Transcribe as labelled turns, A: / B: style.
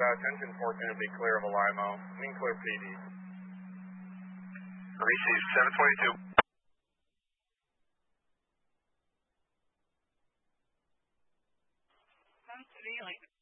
A: attention 14 to be clear of a limo. Mean clear PD.
B: Received 722.
C: Feeling.